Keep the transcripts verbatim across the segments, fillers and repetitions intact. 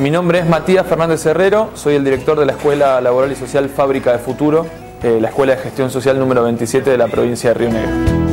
Mi nombre es Matías Fernández Herrero, soy el director de la Escuela Laboral y Social Fábrica de Futuro, eh, la Escuela de Gestión Social número veintisiete de la provincia de Río Negro.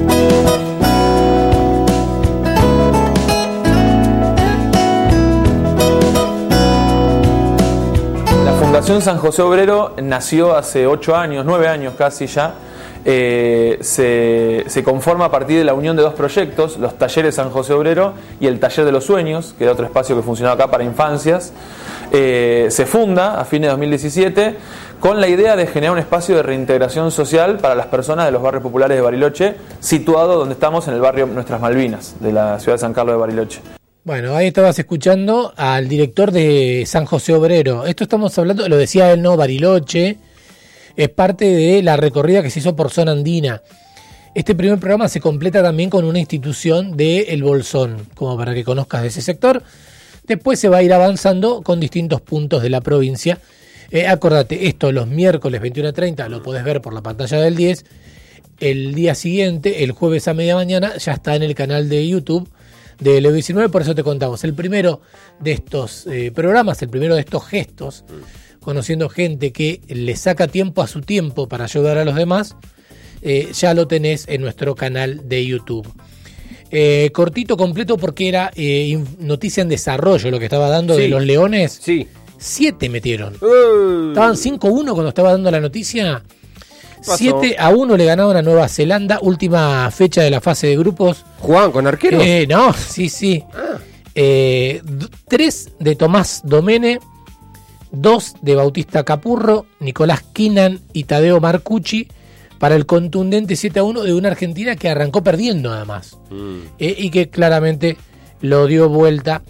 La Fundación San José Obrero nació hace ocho años, nueve años casi ya. Eh, se, se conforma a partir de la unión de dos proyectos, los Talleres San José Obrero y el Taller de los Sueños, que era otro espacio que funcionaba acá para infancias. Eh, se funda a fines de dos mil diecisiete con la idea de generar un espacio de reintegración social para las personas de los barrios populares de Bariloche, situado donde estamos en el barrio Nuestras Malvinas, de la ciudad de San Carlos de Bariloche. Bueno, ahí estabas escuchando al director de San José Obrero. Esto estamos hablando, lo decía él, no, Bariloche. Es parte de la recorrida que se hizo por zona andina. Este primer programa se completa también con una institución de El Bolsón, como para que conozcas de ese sector. Después se va a ir avanzando con distintos puntos de la provincia. Eh, acordate, esto los miércoles veintiuno a treinta lo podés ver por la pantalla del diez. El día siguiente, el jueves a media mañana, ya está en el canal de YouTube de L E U diecinueve, por eso te contamos. El primero de estos eh, programas, el primero de estos gestos, conociendo gente que le saca tiempo a su tiempo para ayudar a los demás, eh, ya lo tenés en nuestro canal de YouTube. Eh, cortito, completo, porque era eh, noticia en desarrollo lo que estaba dando sí. de los Leones. Sí. Siete metieron. Uh. Estaban cinco a uno cuando estaba dando la noticia. siete a uno le ganaron a Nueva Zelanda, última fecha de la fase de grupos. ¿Jugaban con arqueros? Eh, no, sí, sí. Ah. Eh, tres de Tomás Domene, dos de Bautista Capurro, Nicolás Quinan y Tadeo Marcucci, para el contundente siete a uno de una Argentina que arrancó perdiendo además. Mm. Eh, y que claramente lo dio vuelta.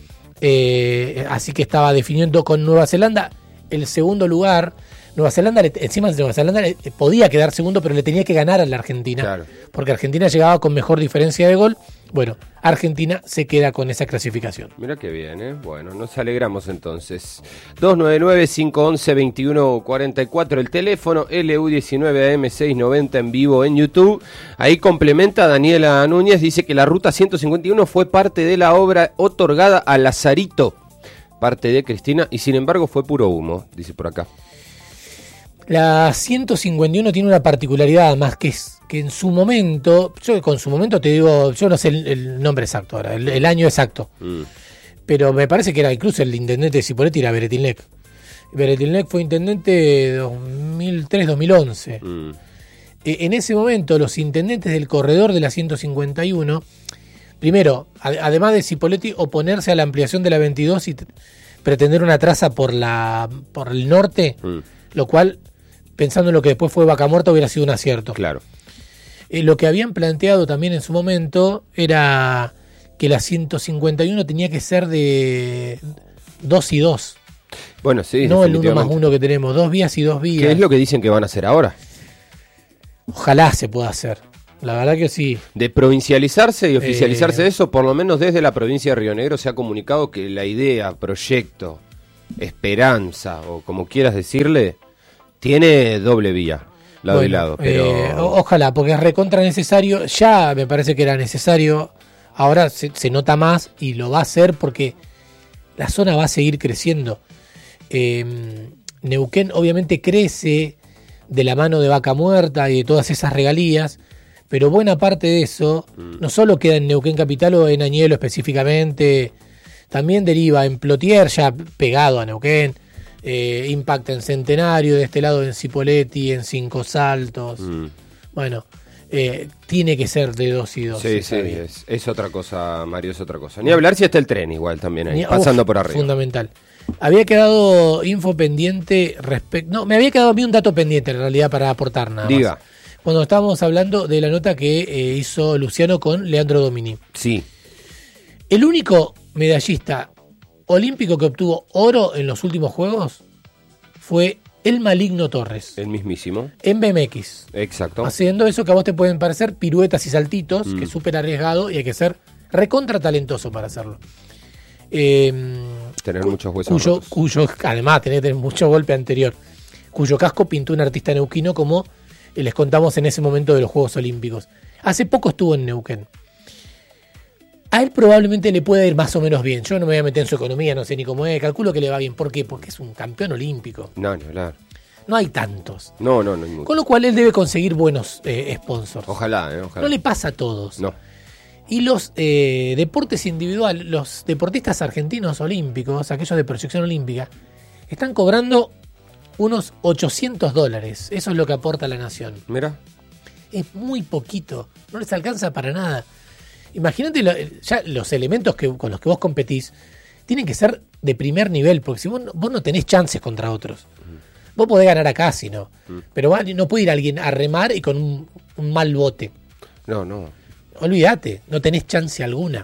Eh, así que estaba definiendo con Nueva Zelanda el segundo lugar. Nueva Zelanda, encima de Nueva Zelanda podía quedar segundo, pero le tenía que ganar a la Argentina. Claro. Porque Argentina llegaba con mejor diferencia de gol. Bueno, Argentina se queda con esa clasificación. Mira qué bien, ¿eh? Bueno, nos alegramos entonces. dos nueve nueve, cinco uno uno, veintiuno cuarenta y cuatro el teléfono, L U diecinueve A M seiscientos noventa en vivo en YouTube. Ahí complementa Daniela Núñez, dice que la ruta ciento cincuenta y uno fue parte de la obra otorgada a Lazarito, parte de Cristina, y sin embargo fue puro humo, dice por acá. La ciento cincuenta y uno tiene una particularidad más, que es que en su momento, yo con su momento te digo, yo no sé el, el nombre exacto ahora, el, el año exacto, mm. pero me parece que era incluso el intendente de Cipolletti era Beretilnec. Beretilnec fue intendente de dos mil tres a dos mil once. Mm. Eh, en ese momento los intendentes del corredor de la ciento cincuenta y uno, primero, a, además de Cipolletti, oponerse a la ampliación de la veintidós y t- pretender una traza por, la, por el norte, mm. lo cual, pensando en lo que después fue Vaca Muerta, hubiera sido un acierto. Claro. Eh, lo que habían planteado también en su momento era que la ciento cincuenta y uno tenía que ser de dos y dos. Bueno, sí. No el uno más uno que tenemos, dos vías y dos vías. ¿Qué es lo que dicen que van a hacer ahora? Ojalá se pueda hacer. La verdad que sí. De provincializarse y oficializarse eh... eso, por lo menos desde la provincia de Río Negro se ha comunicado que la idea, proyecto, esperanza, o como quieras decirle, tiene doble vía. Lado bueno, y lado, pero... eh, ojalá, porque es recontra necesario. Ya me parece que era necesario. Ahora se, se nota más y lo va a hacer porque la zona va a seguir creciendo. Eh, Neuquén obviamente crece de la mano de Vaca Muerta y de todas esas regalías, pero buena parte de eso mm. no solo queda en Neuquén Capital o en Añelo específicamente, también deriva en Plotier, ya pegado a Neuquén. Eh, impacta en Centenario, de este lado en Cipolletti, en Cinco Saltos. Mm. Bueno, eh, tiene que ser de dos y dos. Sí, sí, es, es otra cosa, Mario, es otra cosa. Ni hablar si está el tren igual también ahí, Ni, pasando uf, por arriba. Fundamental. Había quedado info pendiente respecto... No, me había quedado a mí un dato pendiente en realidad para aportar nada más. Diga. Cuando estábamos hablando de la nota que eh, hizo Luciano con Leandro Domini. Sí. El único medallista olímpico que obtuvo oro en los últimos Juegos fue el Maligno Torres. El mismísimo. En B M X. Exacto. Haciendo eso que a vos te pueden parecer piruetas y saltitos, mm. que es súper arriesgado y hay que ser recontra talentoso para hacerlo. Eh, tener cu- muchos huesos cuyo, rotos. cuyo Además, tener, tener mucho golpe anterior. Cuyo casco pintó un artista neuquino, como les contamos en ese momento de los Juegos Olímpicos. Hace poco estuvo en Neuquén. A él probablemente le pueda ir más o menos bien. Yo no me voy a meter en su economía, no sé ni cómo es. Calculo que le va bien. ¿Por qué? Porque es un campeón olímpico. No, no, claro. No hay tantos. No, no, no hay mucho. Con lo cual él debe conseguir buenos eh, sponsors. Ojalá, eh, ojalá. No le pasa a todos. No. Y los eh, deportes individuales, los deportistas argentinos olímpicos, aquellos de proyección olímpica, están cobrando unos ochocientos dólares. Eso es lo que aporta la nación. Mira. Es muy poquito. No les alcanza para nada. Imagínate, lo, ya los elementos que, con los que vos competís tienen que ser de primer nivel, porque si vos no, vos no tenés chances contra otros. Mm. Vos podés ganar acá, si no. Mm. Pero va, no puede ir alguien a remar y con un, un mal bote. No, no. Olvídate, no tenés chance alguna.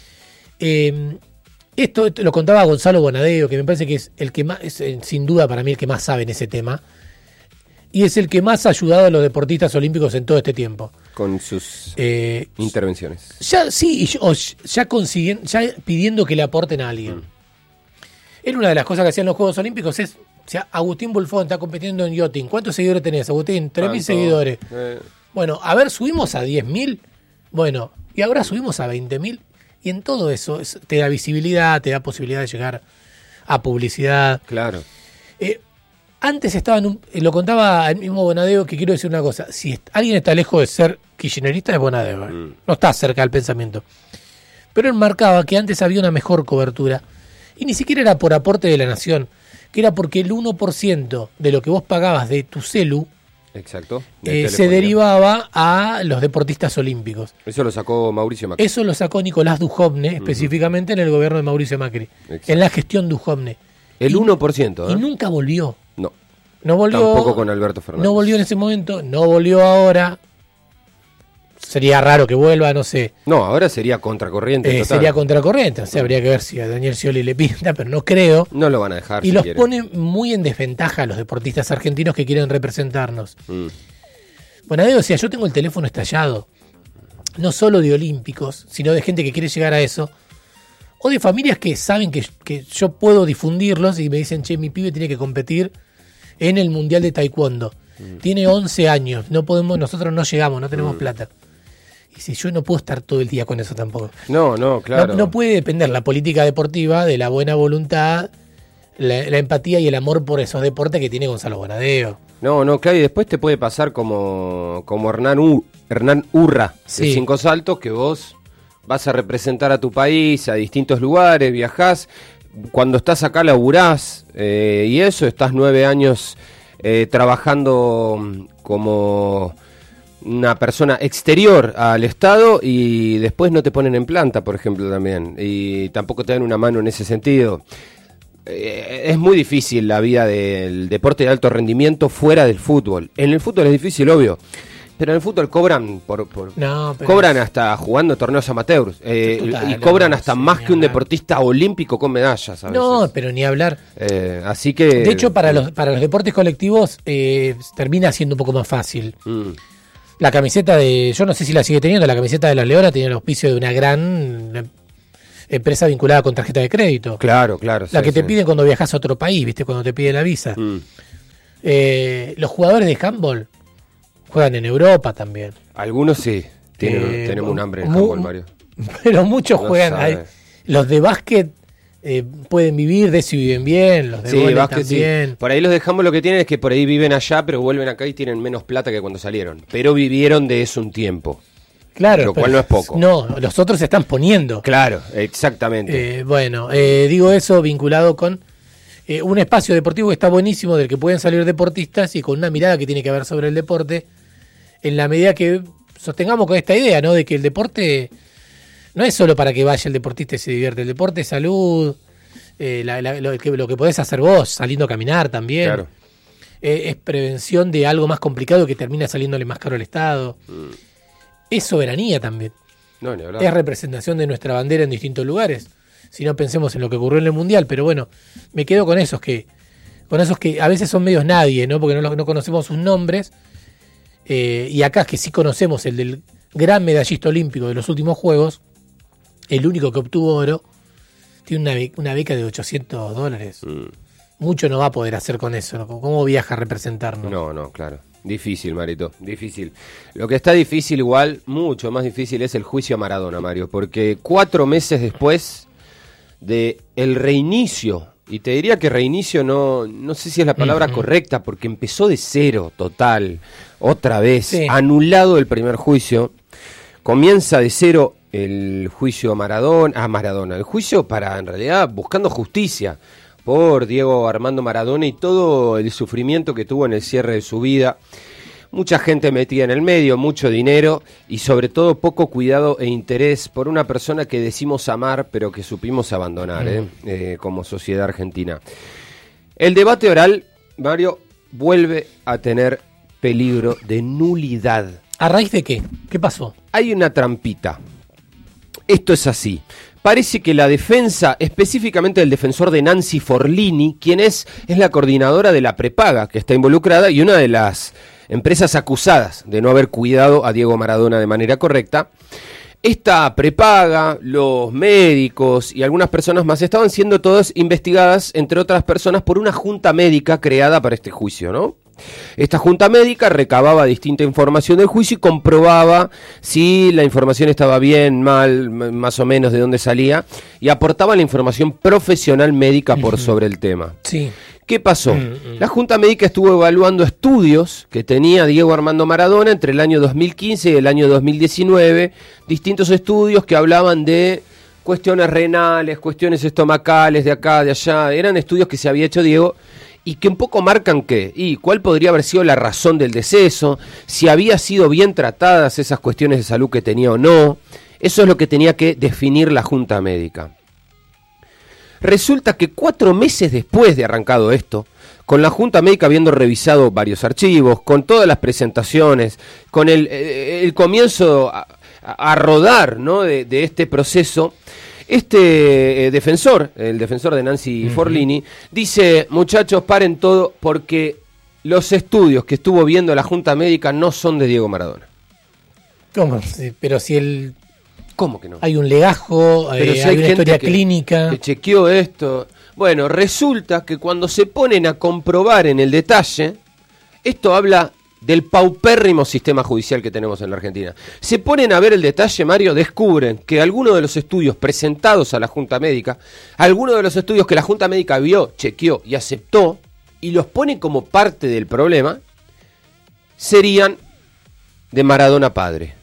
Eh, esto, esto lo contaba Gonzalo Bonadeo, que me parece que es el que más, es, sin duda para mí el que más sabe en ese tema. Y es el que más ha ayudado a los deportistas olímpicos en todo este tiempo. Con sus eh, intervenciones. Ya, sí, y, o, ya, consiguen, ya pidiendo que le aporten a alguien. Mm. Era una de las cosas que hacían los Juegos Olímpicos, es, o sea, Agustín Bulfón está compitiendo en yachting. ¿Cuántos seguidores tenés, Agustín? tres mil seguidores. Eh. Bueno, a ver, subimos a diez mil. Bueno, y ahora subimos a veinte mil. Y en todo eso es, te da visibilidad, te da posibilidad de llegar a publicidad. Claro. Eh, Antes estaban, un, lo contaba el mismo Bonadeo, que quiero decir una cosa, si est- alguien está lejos de ser kirchnerista es Bonadeo, ¿eh? Mm. No está cerca del pensamiento. Pero él marcaba que antes había una mejor cobertura, y ni siquiera era por aporte de la nación, que era porque el uno por ciento de lo que vos pagabas de tu celu, exacto, eh, se derivaba a los deportistas olímpicos. Eso lo sacó Mauricio Macri. Eso lo sacó Nicolás Dujovne, uh-huh. específicamente en el gobierno de Mauricio Macri, exacto. En la gestión Dujovne. El y, uno por ciento, ¿eh? Y nunca volvió. No. No volvió. Tampoco con Alberto Fernández. No volvió en ese momento, no volvió ahora. Sería raro que vuelva, no sé. No, ahora sería contracorriente. Eh, sería contracorriente, o sea, habría que ver si a Daniel Scioli le pinta, pero no creo. No lo van a dejar. Y si los quieren. pone muy en desventaja a los deportistas argentinos que quieren representarnos. Mm. Bueno, digo, o sea, yo tengo el teléfono estallado, no solo de olímpicos, sino de gente que quiere llegar a eso, o de familias que saben que, que yo puedo difundirlos y me dicen, che, mi pibe tiene que competir en el Mundial de Taekwondo. Mm. Tiene once años, no podemos, nosotros no llegamos, no tenemos mm. plata. Y si yo no puedo estar todo el día con eso tampoco. No, no, claro. No, no puede depender la política deportiva de la buena voluntad, la, la empatía y el amor por esos deportes que tiene Gonzalo Bonadeo. No, no, claro, y después te puede pasar como, como Hernán, U, Hernán Urra, sí. de Cinco Saltos, que vos vas a representar a tu país, a distintos lugares, viajás, cuando estás acá laburás, eh, y eso, estás nueve años eh, trabajando como una persona exterior al Estado y después no te ponen en planta, por ejemplo, también, y tampoco te dan una mano en ese sentido. Eh, es muy difícil la vida del deporte de alto rendimiento fuera del fútbol. En el fútbol es difícil, obvio, pero en el fútbol cobran por, por no, cobran hasta jugando torneos amateurs eh, total, y cobran no, hasta sí, más que un deportista olímpico con medallas a veces. No, pero ni hablar. Eh, así que de hecho para los para los deportes colectivos eh, termina siendo un poco más fácil. Mm. La camiseta de, yo no sé si la sigue teniendo, la camiseta de las Leonas tenía el auspicio de una gran empresa vinculada con tarjeta de crédito. Claro, claro. La sí, que te sí. piden cuando viajas a otro país, ¿viste? Cuando te piden la visa. Mm. Eh, los jugadores de handball juegan en Europa también. Algunos sí. Tienen, eh, tenemos un hambre en mu- handball, Mario. Pero muchos No juegan ahí. Los de básquet eh, pueden vivir, de eso viven bien. Los de sí, vóley básquet, también. Sí. Por ahí los dejamos, lo que tienen es que por ahí viven allá, pero vuelven acá y tienen menos plata que cuando salieron. Pero vivieron de eso un tiempo. Claro, lo cual no es poco. No, los otros se están poniendo. Claro, exactamente. Eh, bueno, eh, digo eso vinculado con eh, un espacio deportivo que está buenísimo, del que pueden salir deportistas y con una mirada que tiene que ver sobre el deporte, en la medida que sostengamos con esta idea, ¿no? De que el deporte no es solo para que vaya el deportista y se divierte. El deporte es salud, eh, la, la, lo, que, lo que podés hacer vos, saliendo a caminar también. Claro. Eh, es prevención de algo más complicado que termina saliéndole más caro al Estado. Mm. Es soberanía también. No, ni hablar. Es representación de nuestra bandera en distintos lugares. Si no pensemos en lo que ocurrió en el Mundial, pero bueno, me quedo con esos que con esos que a veces son medios nadie, ¿no? Porque no, no conocemos sus nombres. Eh, y acá que sí conocemos el del gran medallista olímpico de los últimos Juegos, el único que obtuvo oro, tiene una, be- una beca de ochocientos dólares. Mm. Mucho no va a poder hacer con eso, ¿no? ¿Cómo viaja a representarnos? No, no, claro. Difícil, Marito, difícil. Lo que está difícil igual, mucho más difícil, es el juicio a Maradona, Mario, porque cuatro meses después de el reinicio, y te diría que reinicio no, no sé si es la palabra uh-huh. correcta, porque empezó de cero, total, otra vez, sí. anulado el primer juicio, comienza de cero el juicio a Maradona, a Maradona, el juicio para, en realidad, buscando justicia por Diego Armando Maradona y todo el sufrimiento que tuvo en el cierre de su vida. Mucha gente metida en el medio, mucho dinero y sobre todo poco cuidado e interés por una persona que decimos amar pero que supimos abandonar, ¿eh? Eh, como sociedad argentina. El debate oral, Mario, vuelve a tener peligro de nulidad. ¿A raíz de qué? ¿Qué pasó? Hay una trampita. Esto es así. Parece que la defensa, específicamente el defensor de Nancy Forlini, quien es, es la coordinadora de la prepaga que está involucrada y una de las empresas acusadas de no haber cuidado a Diego Maradona de manera correcta, esta prepaga, los médicos y algunas personas más estaban siendo todas investigadas, entre otras personas, por una junta médica creada para este juicio, ¿no? Esta junta médica recababa distinta información del juicio y comprobaba si la información estaba bien, mal, más o menos de dónde salía, y aportaba la información profesional médica por sobre el tema. Sí. ¿Qué pasó? La junta médica estuvo evaluando estudios que tenía Diego Armando Maradona entre el año dos mil quince y el año dos mil diecinueve, distintos estudios que hablaban de cuestiones renales, cuestiones estomacales, de acá, de allá, eran estudios que se había hecho Diego, y que un poco marcan qué, y cuál podría haber sido la razón del deceso, si había sido bien tratadas esas cuestiones de salud que tenía o no. Eso es lo que tenía que definir la junta médica. Resulta que cuatro meses después de arrancado esto, con la junta médica habiendo revisado varios archivos, con todas las presentaciones, con el, el comienzo a, a rodar, ¿no? de, de este proceso, Este eh, defensor, el defensor de Nancy uh-huh. Forlini, dice, muchachos, paren todo porque los estudios que estuvo viendo la Junta Médica no son de Diego Maradona. ¿Cómo? Pero si él... ¿Cómo que no? Hay un legajo, Pero eh, si hay, hay una gente historia que, clínica... que chequeó esto. Bueno, resulta que cuando se ponen a comprobar en el detalle, esto habla del paupérrimo sistema judicial que tenemos en la Argentina. Se ponen a ver el detalle, Mario, descubren que algunos de los estudios presentados a la Junta Médica, algunos de los estudios que la Junta Médica vio, chequeó y aceptó, y los pone como parte del problema, serían de Maradona padre.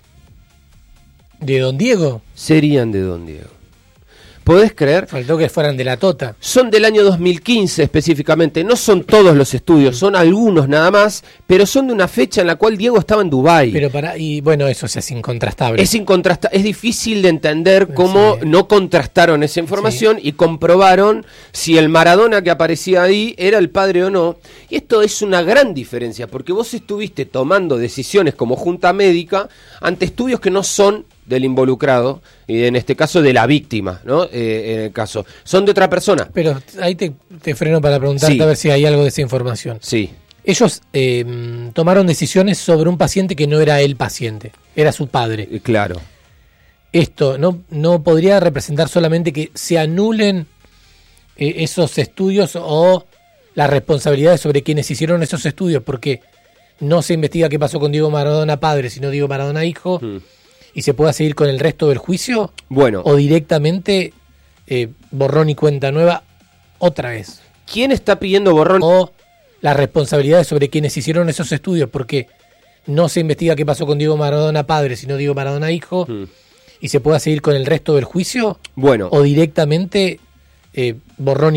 ¿De don Diego? Serían de don Diego. ¿Podés creer? Faltó que fueran de la Tota. Son del año dos mil quince específicamente, no son todos los estudios, son algunos nada más, pero son de una fecha en la cual Diego estaba en Dubái. Pero para, y bueno, eso es incontrastable. Es incontrasta- es difícil de entender cómo sí. no contrastaron esa información sí. y comprobaron si el Maradona que aparecía ahí era el padre o no. Y esto es una gran diferencia, porque vos estuviste tomando decisiones como junta médica ante estudios que no son del involucrado, y en este caso de la víctima, ¿no? Eh, en el caso. Son de otra persona. Pero ahí te, te freno para preguntarte sí. a ver si hay algo de esa información. Sí. Ellos eh, tomaron decisiones sobre un paciente que no era el paciente, era su padre. Eh, claro. Esto no, no podría representar solamente que se anulen eh, esos estudios o las responsabilidades sobre quienes hicieron esos estudios, porque no se investiga qué pasó con Diego Maradona padre, sino Diego Maradona hijo. Hmm. ¿Y se pueda seguir con el resto del juicio? Bueno. ¿O directamente eh, borrón y cuenta nueva otra vez? ¿Quién está pidiendo borrón? O las responsabilidades sobre quienes hicieron esos estudios, porque no se investiga qué pasó con Diego Maradona padre, sino Diego Maradona hijo, hmm. ¿y se pueda seguir con el resto del juicio? Bueno. ¿O directamente eh, borrón y